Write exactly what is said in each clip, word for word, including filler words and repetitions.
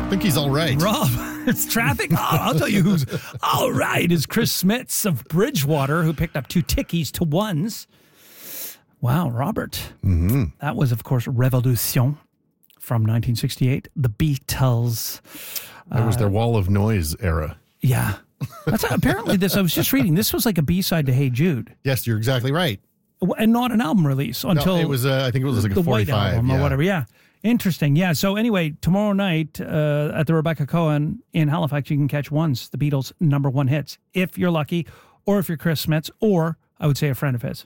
I think he's all right. Rob, it's traffic. Oh, I'll tell you who's all right is Chris Smits of Bridgewater, who picked up two tickies to ones. Wow, Robert. Mm-hmm. That was, of course, Revolution from nineteen sixty-eight. The Beatles. That was their Wall of Noise era. Yeah. That's apparently this. I was just reading. This was like a B-side to Hey Jude. Yes, you're exactly right. And not an album release until no, it was. Uh, I think it was like the a forty-five White Album yeah. or whatever. Yeah. Interesting. Yeah. So anyway, tomorrow night uh, at the Rebecca Cohen in Halifax, you can catch Ones, the Beatles' number one hits, if you're lucky, or if you're Chris Smits, or I would say a friend of his.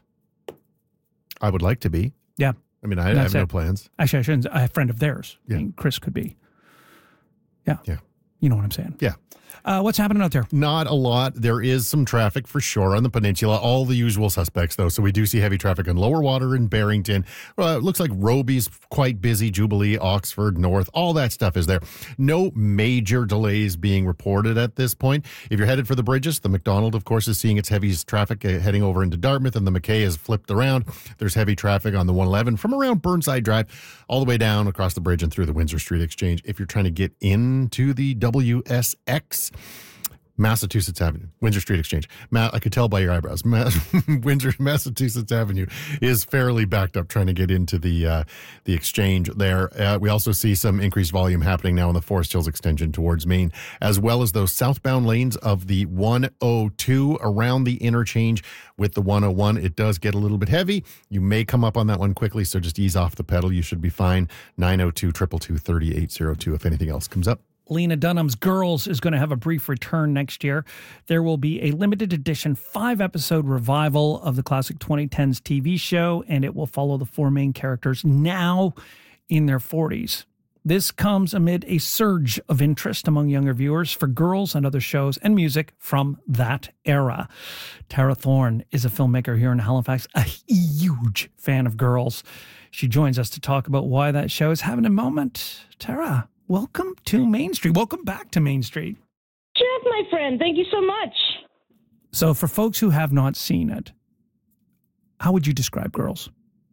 I would like to be. Yeah. I mean, I, I have it. no plans. Actually, I shouldn't. A friend of theirs. Yeah. I mean, Chris could be. Yeah. Yeah. You know what I'm saying? Yeah. Uh, what's happening out there? Not a lot. There is some traffic for sure on the peninsula. All the usual suspects, though. So we do see heavy traffic on Lower Water in Barrington. Uh, it looks like Robie's quite busy. Jubilee, Oxford, North, all that stuff is there. No major delays being reported at this point. If you're headed for the bridges, the McDonald, of course, is seeing its heaviest traffic uh, heading over into Dartmouth, and the McKay has flipped around. There's heavy traffic on the one eleven from around Burnside Drive all the way down across the bridge and through the Windsor Street Exchange. If you're trying to get into the W S X, Massachusetts Avenue, Windsor Street Exchange. Ma- I could tell by your eyebrows. Ma- Windsor, Massachusetts Avenue is fairly backed up trying to get into the uh, the exchange there. Uh, we also see some increased volume happening now on the Forest Hills extension towards Maine, as well as those southbound lanes of the one oh two around the interchange with the one oh one. It does get a little bit heavy. You may come up on that one quickly, so just ease off the pedal. You should be fine. nine oh two, two two two, three eight oh two if anything else comes up. Lena Dunham's Girls is going to have a brief return next year. There will be a limited edition five-episode revival of the classic twenty tens T V show, and it will follow the four main characters now in their forties. This comes amid a surge of interest among younger viewers for Girls and other shows and music from that era. Tara Thorne is a filmmaker here in Halifax, a huge fan of Girls. She joins us to talk about why that show is having a moment. Tara, welcome to Main Street. Welcome back to Main Street. Jeff, my friend, thank you so much. So for folks who have not seen it, how would you describe Girls?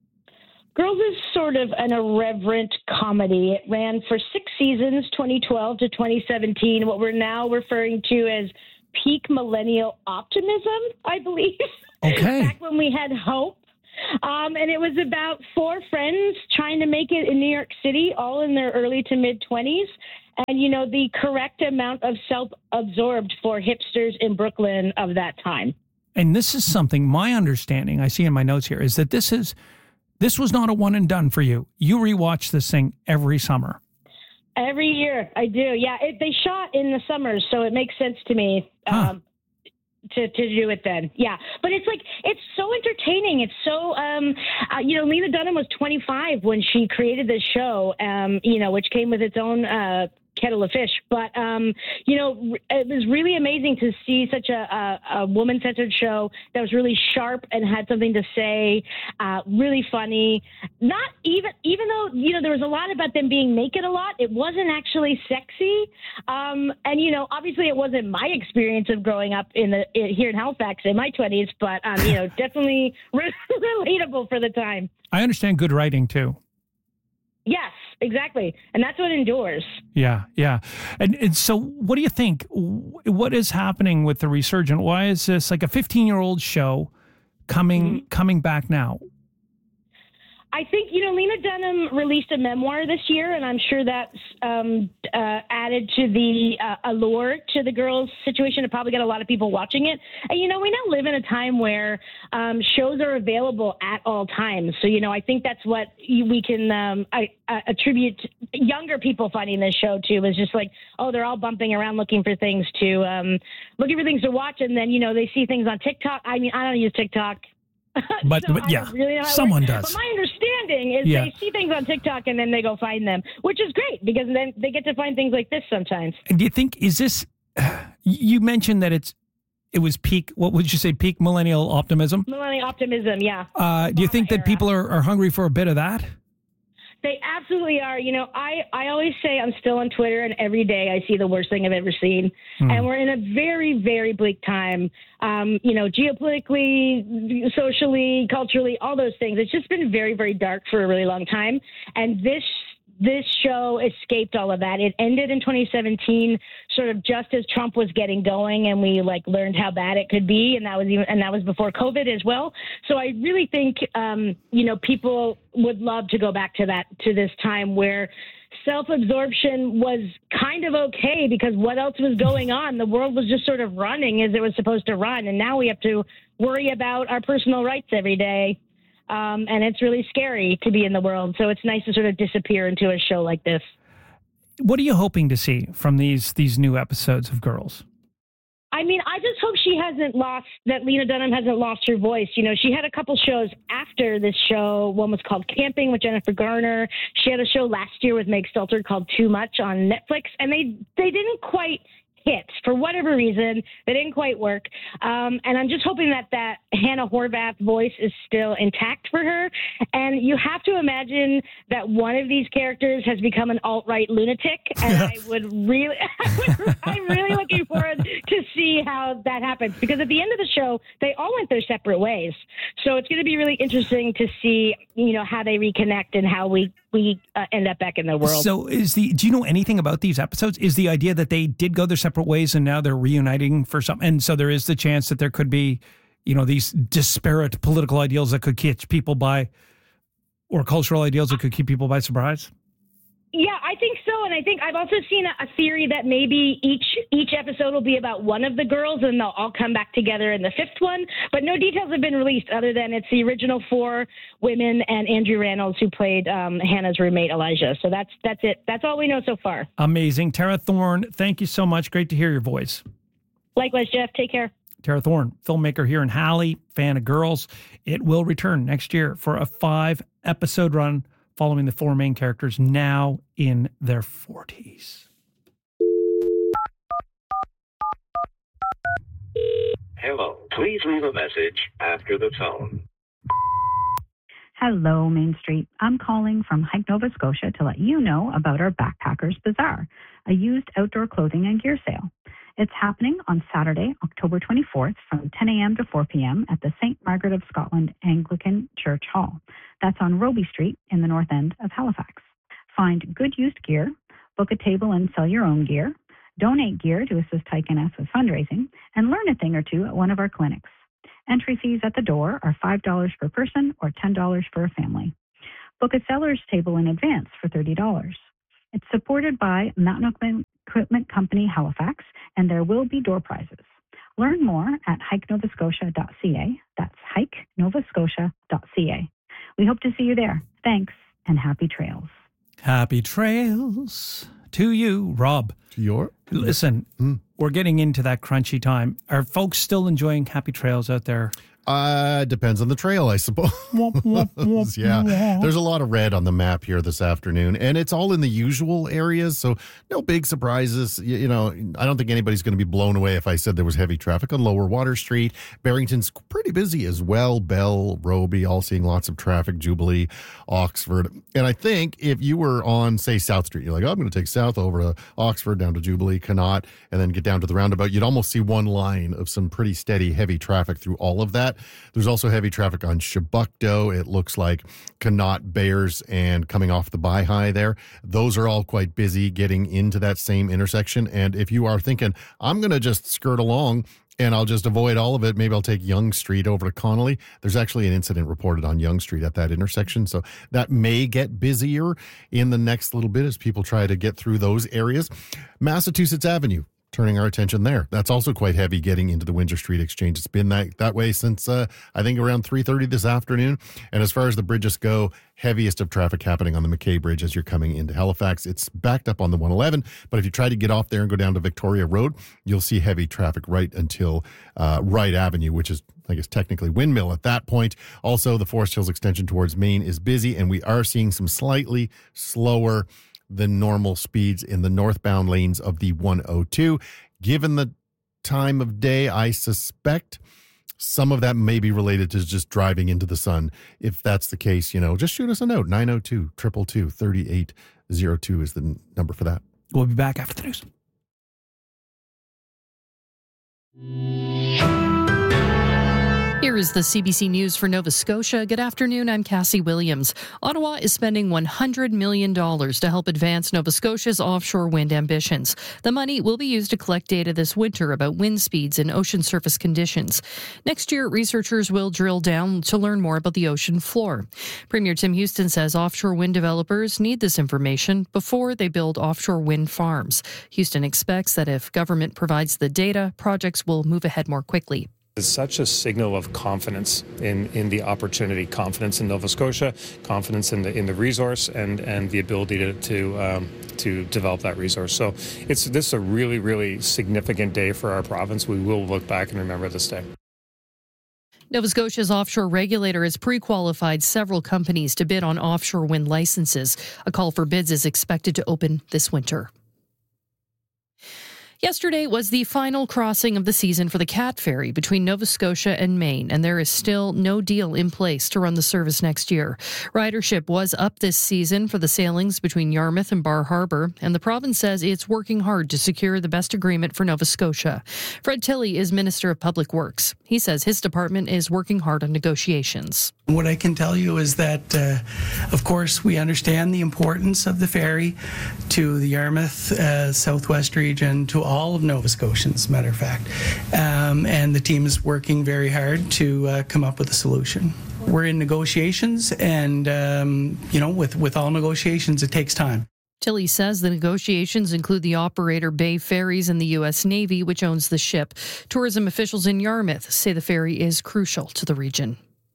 Girls is sort of an irreverent comedy. It ran for six seasons, twenty twelve to twenty seventeen, what we're now referring to as peak millennial optimism, I believe. Okay. Back when we had hope. Um, and it was about four friends trying to make it in New York City, all in their early to mid-twenties. And, you know, the correct amount of self-absorbed for hipsters in Brooklyn of that time. And this is something, my understanding, I see in my notes here, is that this is this was not a one and done for you. You rewatch this thing every summer. Every year, I do. Yeah, it, they shot in the summers, so it makes sense to me. Huh. Um, To, to do it then. Yeah. But it's like, it's so entertaining. It's so, um, uh, you know, Lena Dunham was twenty-five when she created this show, um, you know, which came with its own uh, kettle of fish. But, um, you know, it was really amazing to see such a, a, a woman-centered show that was really sharp and had something to say, uh, really funny. Not even, even though, you know, there was a lot about them being naked a lot, it wasn't actually sexy. Um, and, you know, obviously it wasn't my experience of growing up in the in, here in Halifax in my twenties, but, um, you know, definitely re- relatable for the time. I understand good writing, too. Yes, exactly. And that's what endures. Yeah, yeah. And, and so what do you think? What is happening with the resurgent? Why is this like a fifteen-year-old show coming mm-hmm. coming back now? I think, you know, Lena Dunham released a memoir this year, and I'm sure that's um, uh, added to the uh, allure to the Girls situation. It probably got a lot of people watching it. And, you know, we now live in a time where um, shows are available at all times. So, you know, I think that's what we can um, I, uh, attribute younger people finding this show to, is just like, oh, they're all bumping around looking for things to um, looking for things to watch. And then, you know, they see things on TikTok. I mean, I don't use TikTok. But, so but yeah, really someone does. But my understanding is yeah. they see things on TikTok and then they go find them, which is great because then they get to find things like this sometimes. And do you think, is this, you mentioned that it's, it was peak, what would you say, peak millennial optimism? Millennial optimism, yeah. Uh, do you think that era. people are, are hungry for a bit of that? They absolutely are. You know, I, I always say I'm still on Twitter, and every day I see the worst thing I've ever seen. Hmm. And we're in a very, very bleak time, um, you know, geopolitically, socially, culturally, all those things. It's just been very, very dark for a really long time. And this this show escaped all of that. It ended in twenty seventeen, sort of just as Trump was getting going, and we like learned how bad it could be, and that was even and that was before COVID as well. So I really think um, you know people would love to go back to that to this time where self-absorption was kind of okay because what else was going on? The world was just sort of running as it was supposed to run, and now we have to worry about our personal rights every day. Um, and it's really scary to be in the world. So it's nice to sort of disappear into a show like this. What are you hoping to see from these these new episodes of Girls? I mean, I just hope she hasn't lost, that Lena Dunham hasn't lost her voice. You know, she had a couple shows after this show. One was called Camping with Jennifer Garner. She had a show last year with Meg Stelter called Too Much on Netflix. And they, they didn't quite hit for whatever reason. They didn't quite work. Um, and I'm just hoping that that Hannah Horvath voice is still intact for her. And you have to imagine that one of these characters has become an alt-right lunatic. And I would really, I would, I'm really looking forward to see how that happens, because at the end of the show, they all went their separate ways. So it's going to be really interesting to see, you know, how they reconnect and how we we uh, end up back in the world. So is the, do you know anything about these episodes? Is the idea that they did go their separate ways and now they're reuniting for something? And so there is the chance that there could be, you know, these disparate political ideals that could catch people by, or cultural ideals that could keep people by surprise? Yeah, I think so. And I think I've also seen a, a theory that maybe each each episode will be about one of the girls and they'll all come back together in the fifth one. But no details have been released other than it's the original four women and Andrew Rannells, who played um, Hannah's roommate, Elijah. So that's that's it. That's all we know so far. Amazing. Tara Thorne, thank you so much. Great to hear your voice. Likewise, Jeff. Take care. Tara Thorne, filmmaker here in Halley, fan of Girls. It will return next year for a five-episode run following the four main characters now in their forties. Hello, please leave a message after the tone. Hello, Main Street. I'm calling from Hike, Nova Scotia to let you know about our Backpackers Bazaar, a used outdoor clothing and gear sale. It's happening on Saturday, October twenty-fourth from ten a.m. to four p.m. at the Saint Margaret of Scotland Anglican Church Hall. That's on Roby Street in the north end of Halifax. Find good used gear, book a table and sell your own gear, donate gear to assist Hike N S with fundraising, and learn a thing or two at one of our clinics. Entry fees at the door are five dollars per person or ten dollars for a family. Book a seller's table in advance for thirty dollars. It's supported by Mountain Equipment Company Halifax, and there will be door prizes. Learn more at hike nova scotia dot c a. That's hike nova scotia dot c a. We hope to see you there. Thanks, and happy trails. Happy trails to you, Rob. To your? Listen, mm. we're getting into that crunchy time. Are folks still enjoying happy trails out there? Uh, depends on the trail, I suppose. Yeah, there's a lot of red on the map here this afternoon, and it's all in the usual areas, so no big surprises. You, you know, I don't think anybody's going to be blown away if I said there was heavy traffic on Lower Water Street. Barrington's pretty busy as well. Bell, Roby, all seeing lots of traffic. Jubilee, Oxford. And I think if you were on, say, South Street, you're like, oh, I'm going to take South over to Oxford, down to Jubilee, Connaught, and then get down to the roundabout, you'd almost see one line of some pretty steady, heavy traffic through all of that. There's also heavy traffic on Chebucto. It looks like Connaught, Bayers, and coming off the Bi-High there. Those are all quite busy getting into that same intersection. And if you are thinking, I'm going to just skirt along and I'll just avoid all of it, maybe I'll take Yonge Street over to Connolly. There's actually an incident reported on Yonge Street at that intersection. So that may get busier in the next little bit as people try to get through those areas. Massachusetts Avenue, turning our attention there. That's also quite heavy getting into the Windsor Street Exchange. It's been that, that way since, uh, I think, around three thirty this afternoon. And as far as the bridges go, heaviest of traffic happening on the McKay Bridge as you're coming into Halifax. It's backed up on the one eleven, but if you try to get off there and go down to Victoria Road, you'll see heavy traffic right until uh, Wright Avenue, which is, I guess, technically Windmill at that point. Also, the Forest Hills extension towards Maine is busy, and we are seeing some slightly slower than normal speeds in the northbound lanes of the one oh two. Given the time of day, I suspect some of that may be related to just driving into the sun. If that's the case, you know, just shoot us a note. nine oh two, two two two, three eight oh two is the n- number for that. We'll be back after the news. Here is the C B C News for Nova Scotia. Good afternoon, I'm Cassie Williams. Ottawa is spending one hundred million dollars to help advance Nova Scotia's offshore wind ambitions. The money will be used to collect data this winter about wind speeds and ocean surface conditions. Next year, researchers will drill down to learn more about the ocean floor. Premier Tim Houston says offshore wind developers need this information before they build offshore wind farms. Houston expects that if government provides the data, projects will move ahead more quickly. It's such a signal of confidence in, in the opportunity, confidence in Nova Scotia, confidence in the in the resource, and, and the ability to to, um, to develop that resource. So it's this is a really, really significant day for our province. We will look back and remember this day. Nova Scotia's offshore regulator has pre-qualified several companies to bid on offshore wind licenses. A call for bids is expected to open this winter. Yesterday was the final crossing of the season for the Cat Ferry between Nova Scotia and Maine, and there is still no deal in place to run the service next year. Ridership was up this season for the sailings between Yarmouth and Bar Harbour, and the province says it's working hard to secure the best agreement for Nova Scotia. Fred Tilley is Minister of Public Works. He says his department is working hard on negotiations. What I can tell you is that, uh, of course, we understand the importance of the ferry to the Yarmouth uh, Southwest region, to all of Nova Scotians, matter of fact. Um, and the team is working very hard to uh, come up with a solution. We're in negotiations, and, um, you know, with, with all negotiations, it takes time. Tilley says the negotiations include the operator Bay Ferries and the U S Navy, which owns the ship. Tourism officials in Yarmouth say the ferry is crucial to the region.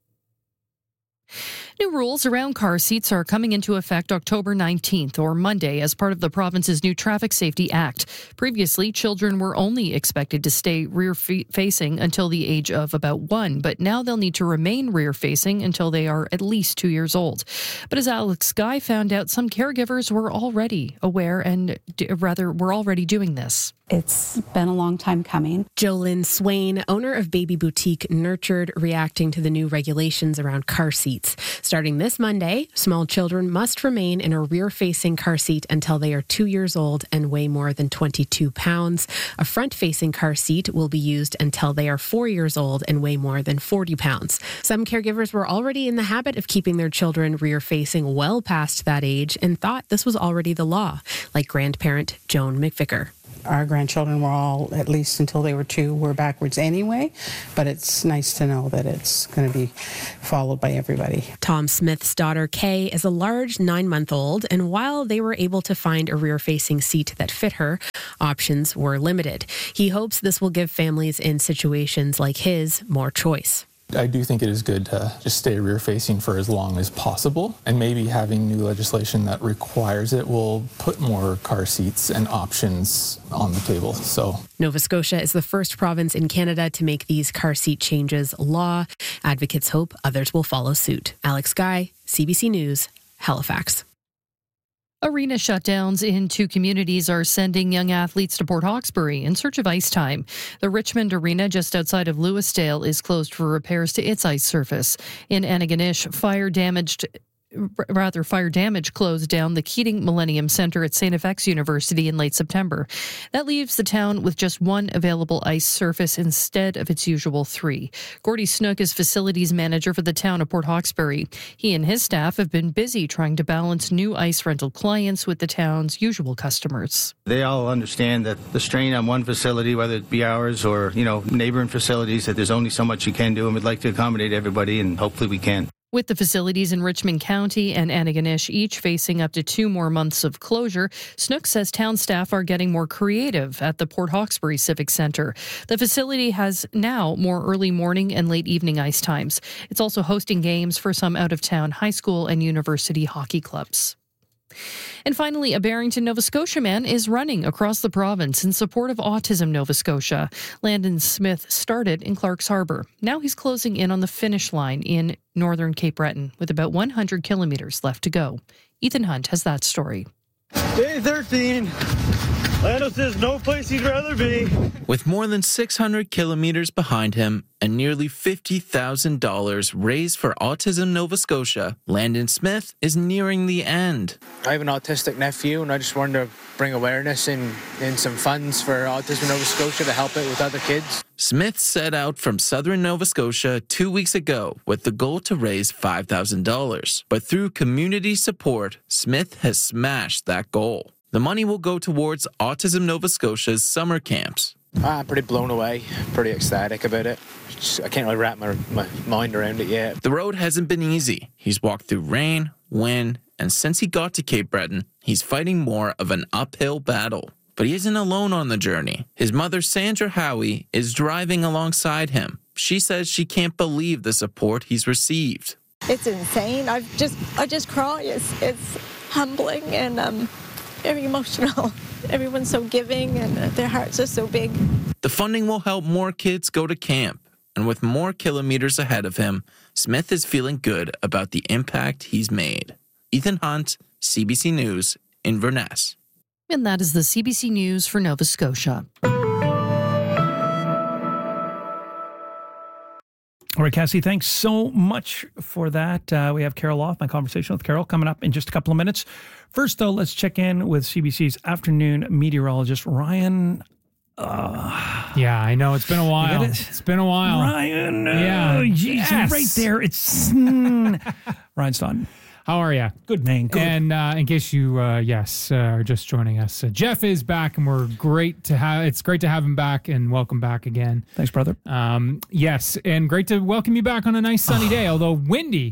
New rules around car seats are coming into effect October nineteenth, or Monday, as part of the province's new Traffic Safety Act. Previously, children were only expected to stay rear-facing until the age of about one, but now they'll need to remain rear-facing until they are at least two years old. But as Alex Guy found out, some caregivers were already aware and, rather, were already doing this. It's been a long time coming. Jolynn Swain, owner of Baby Boutique Nurtured, reacting to the new regulations around car seats. Starting this Monday, small children must remain in a rear-facing car seat until they are two years old and weigh more than twenty-two pounds. A front-facing car seat will be used until they are four years old and weigh more than forty pounds. Some caregivers were already in the habit of keeping their children rear-facing well past that age and thought this was already the law, like grandparent Joan McVicker. Our grandchildren were all, at least until they were two, were backwards anyway, but it's nice to know that it's going to be followed by everybody. Tom Smith's daughter, Kay, is a large nine-month-old, and while they were able to find a rear-facing seat that fit her, options were limited. He hopes this will give families in situations like his more choice. I do think it is good to just stay rear-facing for as long as possible, and maybe having new legislation that requires it will put more car seats and options on the table. So, Nova Scotia is the first province in Canada to make these car seat changes law. Advocates hope others will follow suit. Alex Guy, C B C News, Halifax. Arena shutdowns in two communities are sending young athletes to Port Hawkesbury in search of ice time. The Richmond Arena just outside of Lewisdale is closed for repairs to its ice surface. In Antigonish, fire damaged Rather, fire damage closed down the Keating Millennium Center at Saint F X University in late September. That leaves the town with just one available ice surface instead of its usual three. Gordy Snook is facilities manager for the town of Port Hawkesbury. He and his staff have been busy trying to balance new ice rental clients with the town's usual customers. They all understand that the strain on one facility, whether it be ours or, you know, neighboring facilities, that there's only so much you can do, and we'd like to accommodate everybody, and hopefully we can. With the facilities in Richmond County and Antigonish each facing up to two more months of closure, Snook says town staff are getting more creative at the Port Hawkesbury Civic Centre. The facility has now more early morning and late evening ice times. It's also hosting games for some out-of-town high school and university hockey clubs. And finally, a Barrington, Nova Scotia man is running across the province in support of Autism Nova Scotia. Landon Smith started in Clark's Harbour. Now he's closing in on the finish line in northern Cape Breton with about one hundred kilometres left to go. Ethan Hunt has that story. Day thirteen. Lando says no place he'd rather be. With more than six hundred kilometers behind him and nearly fifty thousand dollars raised for Autism Nova Scotia, Landon Smith is nearing the end. I have an autistic nephew, and I just wanted to bring awareness and, and some funds for Autism Nova Scotia to help it with other kids. Smith set out from southern Nova Scotia two weeks ago with the goal to raise five thousand dollars. But through community support, Smith has smashed that goal. The money will go towards Autism Nova Scotia's summer camps. Ah, I'm pretty blown away, pretty ecstatic about it. Just, I can't really wrap my, my mind around it yet. The road hasn't been easy. He's walked through rain, wind, and since he got to Cape Breton, he's fighting more of an uphill battle. But he isn't alone on the journey. His mother, Sandra Howie, is driving alongside him. She says she can't believe the support he's received. It's insane. I've just, I just cry. It's, it's humbling and um, very emotional. Everyone's so giving and their hearts are so big. The funding will help more kids go to camp. And with more kilometers ahead of him, Smith is feeling good about the impact he's made. Ethan Hunt, C B C News, Inverness. And that is the C B C News for Nova Scotia. All right, Cassie, thanks so much for that. Uh, we have Carol off, my conversation with Carol, coming up in just a couple of minutes. First, though, let's check in with C B C's afternoon meteorologist, Ryan. Uh, yeah, I know. It's been a while. It? It's been a while. Ryan. Yeah. Oh, geez, yes. Right there. It's mm. Ryan Staunton. How are you? Good, man. Good. And uh, in case you, uh, yes, uh, are just joining us, uh, Jeff is back, and we're great to have. It's great to have him back, and welcome back again. Thanks, brother. Um, yes, and great to welcome you back on a nice sunny day, although windy.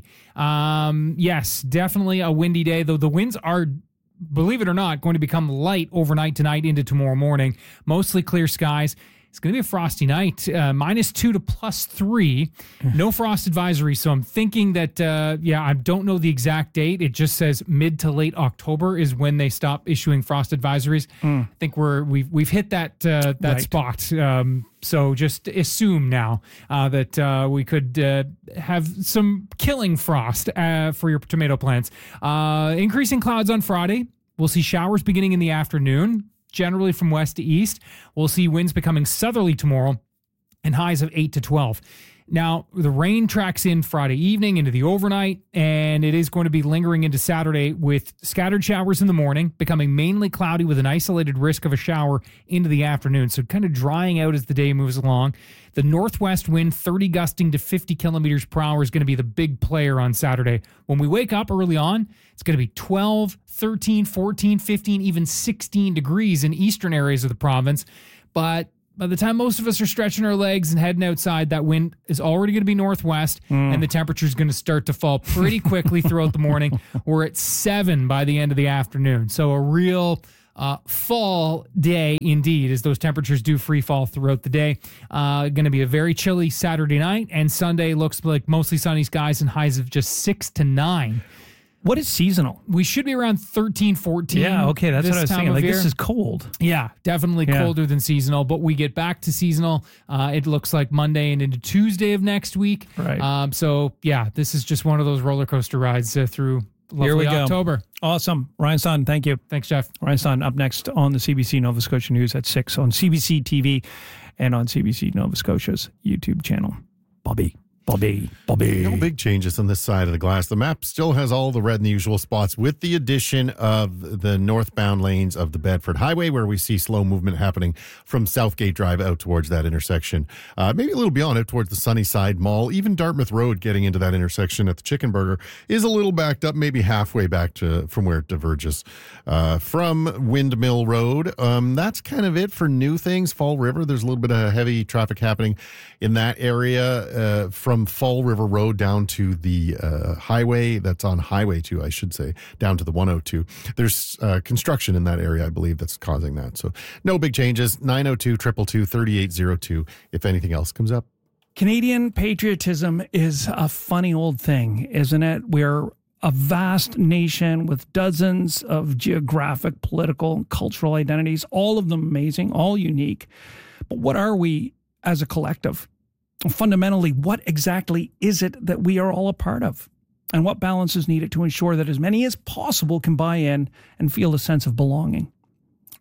Um, yes, definitely a windy day. Though the winds are, believe it or not, going to become light overnight tonight into tomorrow morning. Mostly clear skies. It's going to be a frosty night, uh, minus two to plus three. No frost advisory, so I'm thinking that, uh, yeah, I don't know the exact date. It just says mid to late October is when they stop issuing frost advisories. Mm. I think we're we've we've hit that uh, that right. spot. Um, so just assume now uh, that uh, we could uh, have some killing frost uh, for your tomato plants. Uh, increasing clouds on Friday. We'll see showers beginning in the afternoon, generally from west to east. We'll see winds becoming southerly tomorrow and highs of eight to twelve. Now, the rain tracks in Friday evening into the overnight, and it is going to be lingering into Saturday with scattered showers in the morning, becoming mainly cloudy with an isolated risk of a shower into the afternoon. So kind of drying out as the day moves along. The northwest wind, thirty gusting to fifty kilometers per hour, is going to be the big player on Saturday. When we wake up early on, it's going to be twelve, thirteen, fourteen, fifteen, even sixteen degrees in eastern areas of the province. But by the time most of us are stretching our legs and heading outside, that wind is already going to be northwest, mm. and the temperature is going to start to fall pretty quickly throughout the morning. We're at seven by the end of the afternoon. So a real uh, fall day indeed, as those temperatures do free fall throughout the day. Uh, going to be a very chilly Saturday night, and Sunday looks like mostly sunny skies and highs of just six to nine. What is seasonal? We should be around thirteen, fourteen. Yeah, okay, that's what I was thinking. Like, year. This is cold. Yeah, definitely yeah. colder than seasonal, but we get back to seasonal. Uh, it looks like Monday and into Tuesday of next week. Right. Um, so, yeah, this is just one of those roller coaster rides uh, through lovely Here we October. Go. Awesome. Ryan Staunton, thank you. Thanks, Jeff. Ryan Staunton up next on the C B C Nova Scotia News at six on C B C T V and on C B C Nova Scotia's YouTube channel. Bobby. Bobby, Bobby. No big changes on this side of the glass. The map still has all the red in the usual spots with the addition of the northbound lanes of the Bedford Highway, where we see slow movement happening from Southgate Drive out towards that intersection. Uh, maybe a little beyond it towards the Sunnyside Mall. Even Dartmouth Road getting into that intersection at the Chicken Burger is a little backed up, maybe halfway back to from where it diverges. Uh, from Windmill Road, um, that's kind of it for new things. Fall River, there's a little bit of heavy traffic happening in that area uh, from From Fall River Road down to the uh, highway, that's on Highway two, I should say, down to the one oh two. There's uh, construction in that area, I believe, that's causing that. So no big changes. nine oh two, two two two, three eight oh two if anything else comes up. Canadian patriotism is a funny old thing, isn't it? We're a vast nation with dozens of geographic, political, cultural identities, all of them amazing, all unique. But what are we as a collective? Fundamentally, what exactly is it that we are all a part of? And what balance is needed to ensure that as many as possible can buy in and feel a sense of belonging?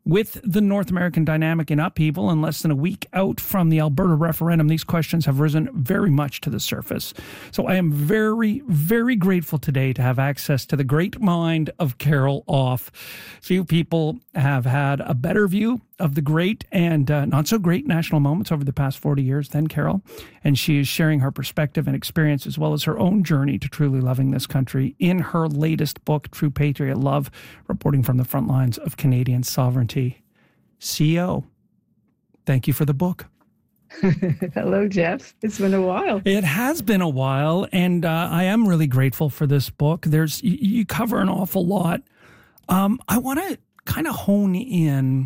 With the North American dynamic in upheaval and less than a week out from the Alberta referendum, these questions have risen very much to the surface. So I am very, very grateful today to have access to the great mind of Carol Off. Few people have had a better view of the great and uh, not so great national moments over the past forty years than Carol. And she is sharing her perspective and experience as well as her own journey to truly loving this country in her latest book, True Patriot Love, reporting from the front lines of Canadian sovereignty. C E O, thank you for the book. Hello, Jeff. It's been a while. It has been a while, and uh, I am really grateful for this book. There's you, you cover an awful lot. Um, I want to kind of hone in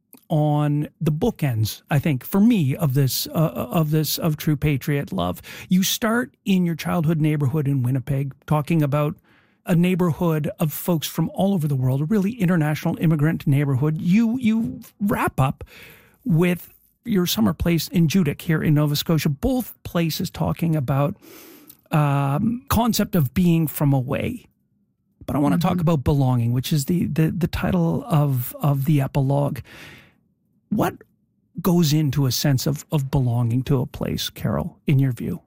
on the bookends, I think, for me, of this uh, of this of True Patriot Love. You start in your childhood neighborhood in Winnipeg, talking about a neighborhood of folks from all over the world, a really international immigrant neighborhood. You you wrap up with your summer place in Judique here in Nova Scotia, both places talking about um, concept of being from away. But I want to mm-hmm. talk about belonging, which is the, the, the title of, of the epilogue. What goes into a sense of, of belonging to a place, Carol, in your view?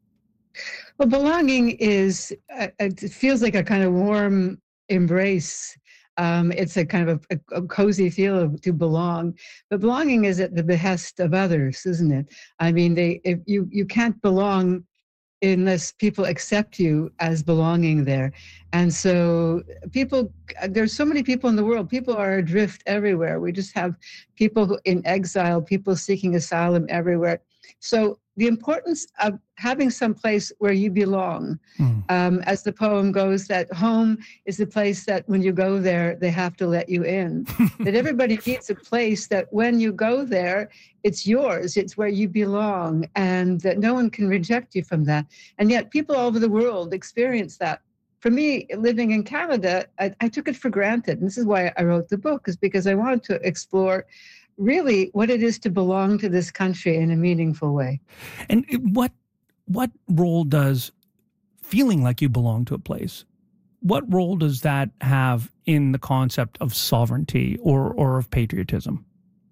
Well, belonging is, uh, it feels like a kind of warm embrace. Um, it's a kind of a, a cozy feel to belong. But belonging is at the behest of others, isn't it? I mean, they if you, you can't belong unless people accept you as belonging there. And so people, there's so many people in the world. People are adrift everywhere. We just have people who, in exile, people seeking asylum everywhere. So the importance of having some place where you belong. Mm. Um, as the poem goes, that home is the place that when you go there, they have to let you in. That everybody needs a place that when you go there, it's yours, it's where you belong, and that no one can reject you from that. And yet people all over the world experience that. For me, living in Canada, I, I took it for granted. And this is why I wrote the book, is because I wanted to explore really what it is to belong to this country in a meaningful way. And what what role does feeling like you belong to a place, what role does that have in the concept of sovereignty or, or of patriotism?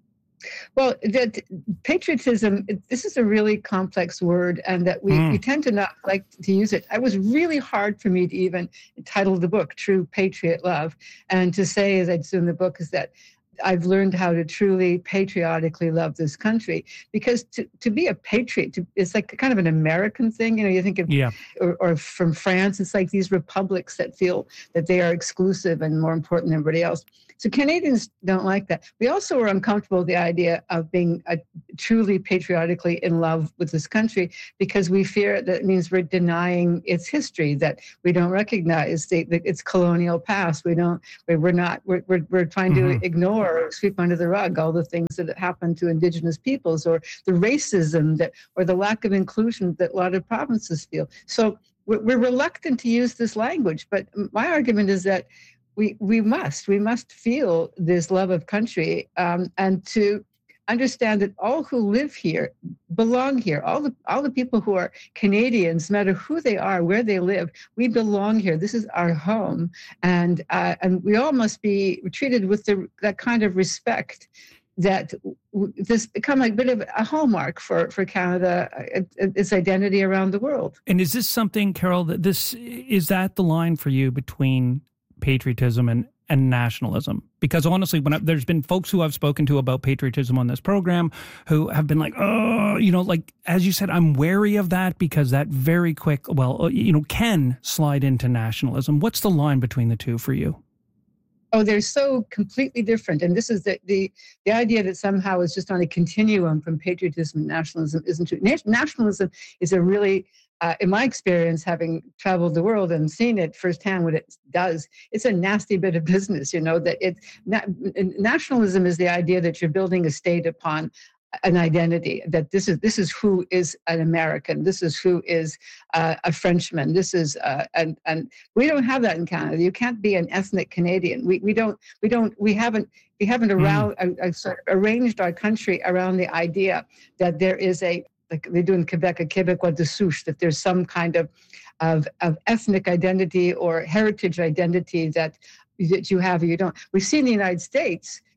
Well, that patriotism, this is a really complex word, and that we, mm. we tend to not like to use it. It was really hard for me to even title the book True Patriot Love. And to say, as I do in the book, is that I've learned how to truly patriotically love this country, because to, to be a patriot, to, it's like kind of an American thing. You know, you think of, yeah. or, or from France, it's like these republics that feel that they are exclusive and more important than everybody else. So Canadians don't like that. We also are uncomfortable with the idea of being a, truly patriotically in love with this country, because we fear that it means we're denying its history, that we don't recognize the, the, its colonial past. We don't, we're not, we're, we're, we're trying mm-hmm. to ignore or sweep under the rug all the things that happened to Indigenous peoples, or the racism that, or the lack of inclusion that a lot of provinces feel. So we're, we're reluctant to use this language. But my argument is that we we must, we must feel this love of country, um, and to understand that all who live here belong here. All the all the people who are Canadians, no matter who they are, where they live, we belong here. This is our home, and uh, and we all must be treated with the, that kind of respect that w- this become a bit of a hallmark for for Canada, uh, its identity around the world. And is this something, Carol, that this is that the line for you between patriotism and and nationalism? Because honestly, when I, there's been folks who I've spoken to about patriotism on this program who have been like, oh, you know, like, as you said, I'm wary of that because that very quick, well, you know, can slide into nationalism. What's the line between the two for you? Oh, they're so completely different. And this is the, the, the idea that somehow is just on a continuum from patriotism and nationalism isn't true. Nationalism is a really, uh, in my experience, having traveled the world and seen it firsthand, what it does, it's a nasty bit of business, you know, that it, na- nationalism is the idea that you're building a state upon an identity, that this is this is who is an American, this is who is uh, a Frenchman, this is uh, and and we don't have that in Canada. You can't be an ethnic Canadian. We we don't we don't we haven't we haven't around mm. uh, uh, sort of arranged our country around the idea that there is a, like they do in Quebec, a Québécois de souche, that there's some kind of of of ethnic identity or heritage identity that that you have or you don't. We see in the United States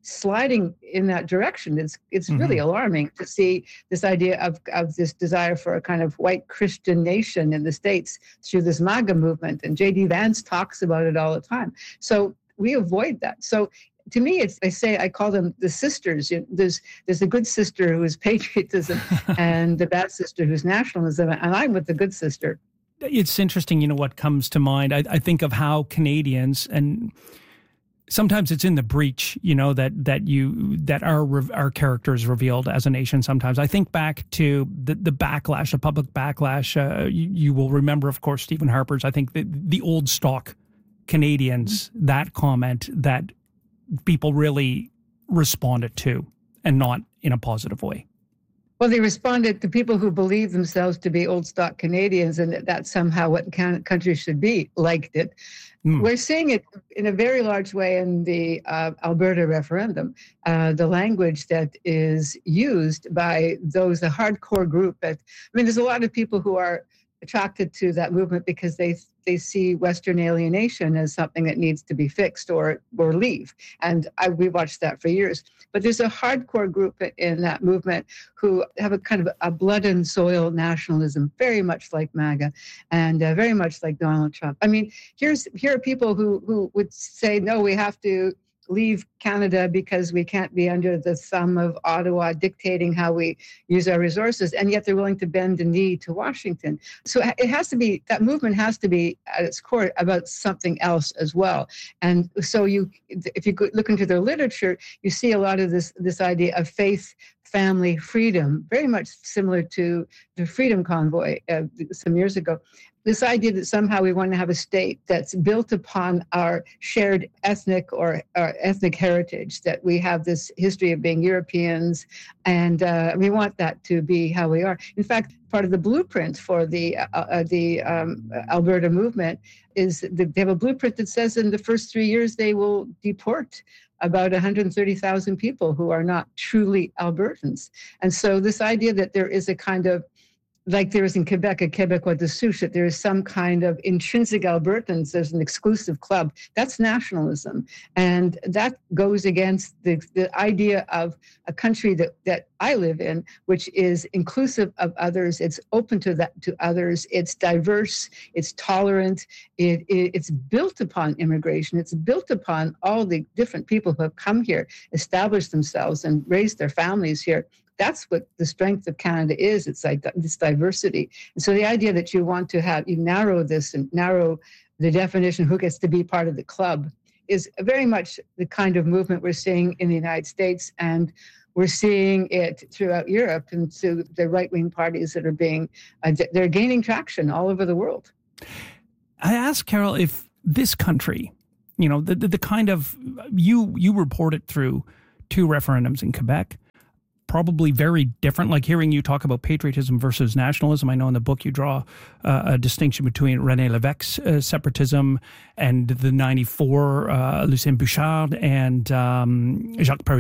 sliding in that direction. It's it's Mm-hmm. really alarming to see this idea of, of this desire for a kind of white Christian nation in the States through this MAGA movement. And J D Vance talks about it all the time. So we avoid that. So to me, it's, I say, I call them the sisters. You know, there's there's a good sister who is patriotism and the bad sister who's nationalism. And I'm with the good sister. It's interesting, you know, what comes to mind. I, I think of how Canadians, and sometimes it's in the breach, you know, that that you that our our character is revealed as a nation. Sometimes I think back to the the backlash, the public backlash. Uh, you, you will remember, of course, Stephen Harper's. I think the the old stock Canadians, that comment that people really responded to, and not in a positive way. Well, they responded to people who believe themselves to be old stock Canadians, and that that's somehow what can, countries should be, liked it. Mm. We're seeing it in a very large way in the uh, Alberta referendum. Uh, the language that is used by those, the hardcore group. That, I mean, there's a lot of people who are attracted to that movement because they they see Western alienation as something that needs to be fixed or or leave. And I, we watched that for years. But there's a hardcore group in that movement who have a kind of a blood and soil nationalism, very much like MAGA and uh, very much like Donald Trump. I mean, here's here are people who who would say, no, we have to leave Canada because we can't be under the thumb of Ottawa dictating how we use our resources, and yet they're willing to bend the knee to Washington. So it has to be, that movement has to be at its core about something else as well. And so you, if you look into their literature, you see a lot of this this idea of faith, family, freedom, very much similar to the Freedom Convoy uh, some years ago. This idea that somehow we want to have a state that's built upon our shared ethnic or our ethnic heritage, that we have this history of being Europeans, and uh, we want that to be how we are. In fact, part of the blueprint for the uh, uh, the um, Alberta movement is that they have a blueprint that says in the first three years they will deport about one hundred thirty thousand people who are not truly Albertans. And so this idea that there is a kind of, like there is in Quebec, a Québécois de souche, that there is some kind of intrinsic Albertans, there's an exclusive club, that's nationalism. And that goes against the, the idea of a country that, that I live in, which is inclusive of others, it's open to that to others, it's diverse, it's tolerant, it, it, it's built upon immigration, it's built upon all the different people who have come here, established themselves and raised their families here. That's what the strength of Canada is. It's like this diversity. And so the idea that you want to have, you narrow this and narrow the definition of who gets to be part of the club is very much the kind of movement we're seeing in the United States. And we're seeing it throughout Europe, and so the right-wing parties that are being, uh, they're gaining traction all over the world. I asked Carol if this country, you know, the, the, the kind of, you, you reported through two referendums in Quebec, probably very different, like hearing you talk about patriotism versus nationalism. I know in the book you draw uh, a distinction between René Lévesque's uh, separatism and the ninety-four uh, Lucien Bouchard and um, Jacques Parizeau.